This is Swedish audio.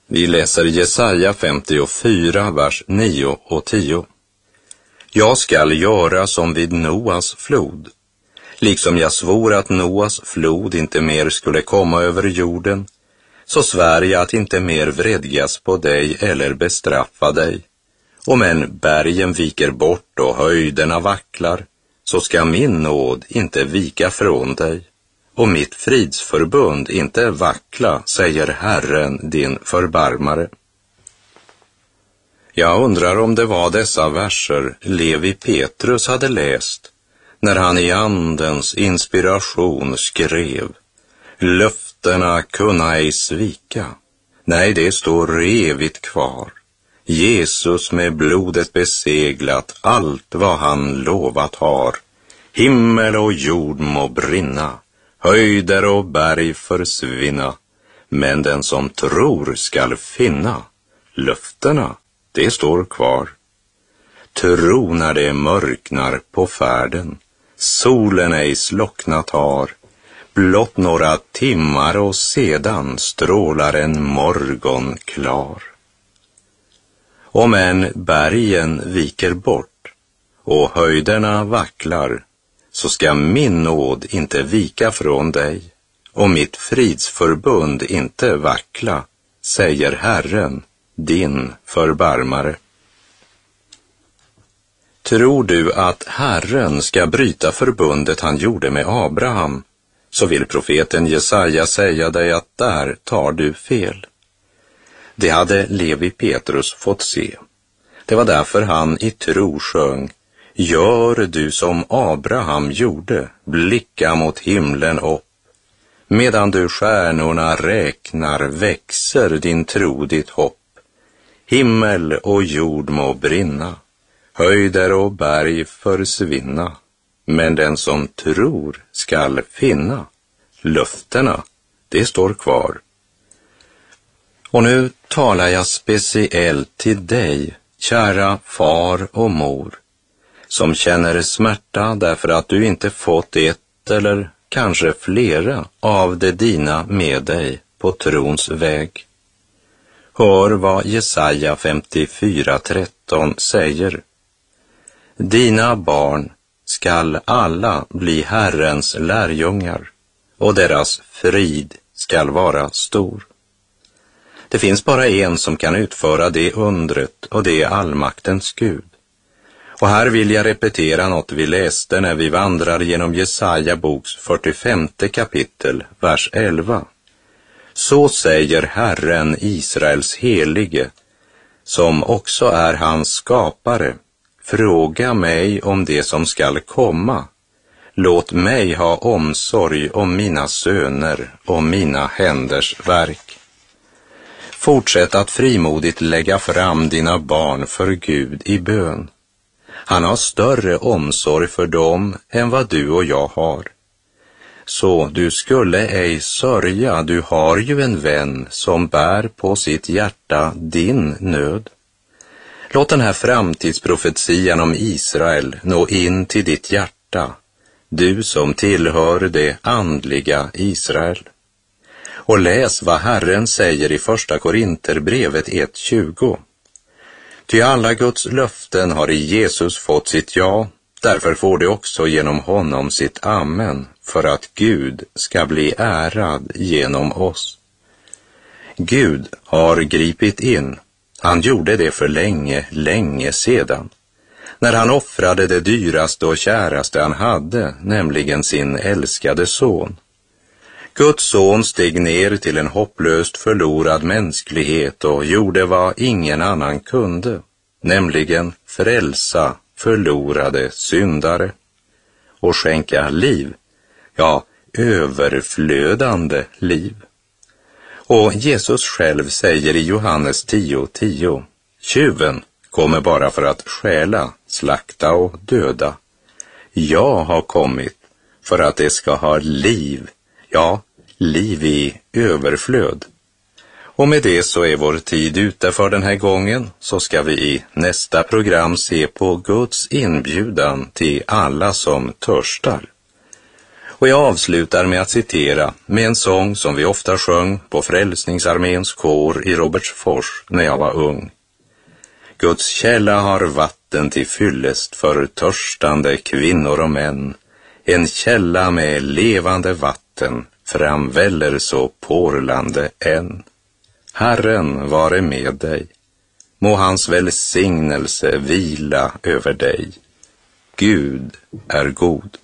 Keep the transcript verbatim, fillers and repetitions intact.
Vi läser Jesaja femtiofyra, vers nio och tio. Jag skall göra som vid Noas flod. Liksom jag svor att Noas flod inte mer skulle komma över jorden, så svär jag att inte mer vredgas på dig eller bestraffa dig. Om än bergen viker bort och höjderna vacklar, så ska min nåd inte vika från dig, och mitt fridsförbund inte vackla, säger Herren din förbarmare. Jag undrar om det var dessa verser Levi Petrus hade läst när han i andens inspiration skrev: löftena kunna ej svika, nej det står evigt kvar. Jesus med blodet beseglat allt vad han lovat har. Himmel och jord må brinna, höjder och berg försvinna, men den som tror skall finna. Löftena, det står kvar. Tro när det mörknar på färden, solen ej slocknat har, blott några timmar och sedan strålar en morgon klar. Om än bergen viker bort och höjderna vacklar, så ska min nåd inte vika från dig, och mitt fridsförbund inte vackla, säger Herren, din förbarmare. Tror du att Herren ska bryta förbundet han gjorde med Abraham, så vill profeten Jesaja säga dig att där tar du fel. Det hade Levi Petrus fått se. Det var därför han i tro sjöng: gör du som Abraham gjorde, blicka mot himlen upp. Medan du stjärnorna räknar växer din tro ditt hopp. Himmel och jord må brinna, höjder och berg försvinna, men den som tror skall finna. Löftena, det står kvar. Och nu talar jag speciellt till dig, kära far och mor, som känner smärta därför att du inte fått ett eller kanske flera av det dina med dig på trons väg. Hör vad Jesaja femtiofyra tretton säger. Dina barn skall alla bli Herrens lärjungar, och deras frid skall vara stor. Det finns bara en som kan utföra det undret, och det är allmaktens Gud. Och här vill jag repetera något vi läste när vi vandrar genom Jesaja boks fyrtiofemte kapitel, vers elva. Så säger Herren, Israels helige, som också är hans skapare: fråga mig om det som skall komma. Låt mig ha omsorg om mina söner och mina händers verk. Fortsätt att frimodigt lägga fram dina barn för Gud i bön. Han har större omsorg för dem än vad du och jag har. Så du skulle ej sörja, du har ju en vän som bär på sitt hjärta din nöd. Låt den här framtidsprofetian om Israel nå in till ditt hjärta, du som tillhör det andliga Israel. Och läs vad Herren säger i första Korinterbrevet ett tjugo. Ty alla Guds löften har i Jesus fått sitt ja, därför får det också genom honom sitt amen, för att Gud ska bli ärad genom oss. Gud har gripit in. Han gjorde det för länge, länge sedan, när han offrade det dyraste och käraste han hade, nämligen sin älskade son. Guds son steg ner till en hopplöst förlorad mänsklighet och gjorde vad ingen annan kunde, nämligen frälsa förlorade syndare och skänka liv, ja, överflödande liv. Och Jesus själv säger i Johannes tio tio: tjuven kommer bara för att stjäla, slakta och döda. Jag har kommit för att det ska ha liv, ja, liv i överflöd. Och med det så är vår tid ute för den här gången, så ska vi i nästa program se på Guds inbjudan till alla som törstar. Och jag avslutar med att citera med en sång som vi ofta sjöng på Frälsningsarméns kår i Robertsfors när jag var ung. Guds källa har vatten till fyllest för törstande kvinnor och män. En källa med levande vatten framväller så porlande än. Herren vare med dig. Må hans välsignelse vila över dig. Gud är god.